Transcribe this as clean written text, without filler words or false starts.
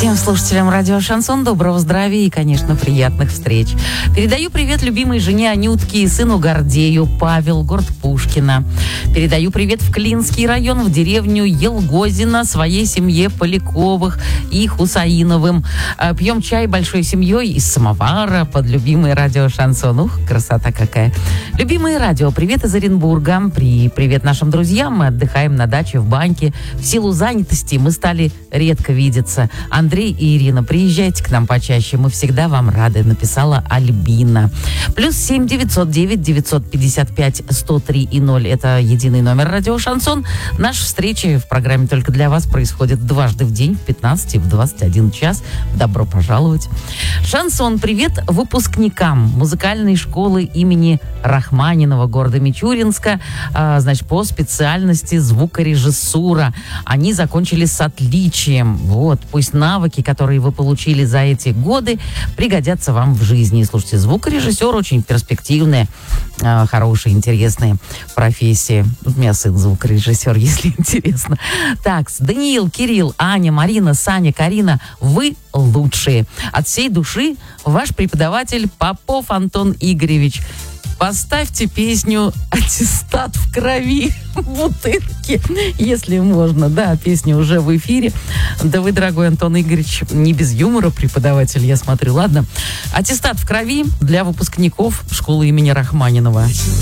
Всем слушателям радио «Шансон» доброго здравия и, конечно, приятных встреч. Передаю привет любимой жене Анютке и сыну Гордею, Павел, город Пушкина. Передаю привет в Клинский район, в деревню Елгозино, своей семье Поляковых и Хусаиновым. Пьем чай большой семьей из самовара под любимое радио «Шансон». Ух, красота какая. Любимое радио, привет из Оренбурга. Привет нашим друзьям. Мы отдыхаем на даче, в баньке. В силу занятости мы стали редко видеться. Андрей и Ирина, приезжайте к нам почаще, мы всегда вам рады, написала Альбина. +7 909 955 103 и 0, это единый номер радио «Шансон». Наши встречи в программе «Только для вас» происходят дважды в день, в 15 и в 21 час. Добро пожаловать. «Шансон», привет выпускникам музыкальной школы имени Рахманинова города Мичуринска, значит, по специальности звукорежиссура. Они закончили с отличием. Вот, пусть навыки, которые вы получили за эти годы, пригодятся вам в жизни. Слушайте, звукорежиссер очень перспективная, хорошая, интересная профессия. У меня сын звукорежиссер, если интересно. Так, Даниил, Кирилл, Аня, Марина, Саня, Карина, вы лучшие. От всей души ваш преподаватель Попов Антон Игоревич. Поставьте песню «Аттестат в крови» в бутырке, если можно. Да, песня уже в эфире. Да вы, дорогой Антон Игоревич, не без юмора преподаватель, я смотрю. Ладно. «Аттестат в крови» для выпускников школы имени Рахманинова.